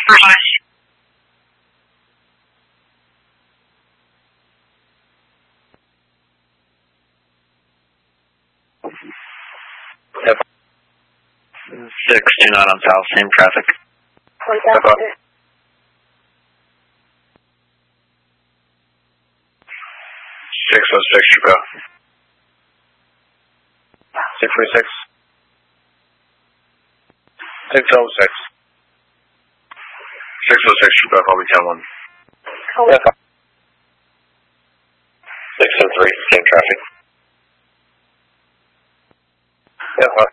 Yep. 629 on south, same traffic. 606, Chico. 636. 606. 606, Chico, call me 101. 603, same traffic. Yeah,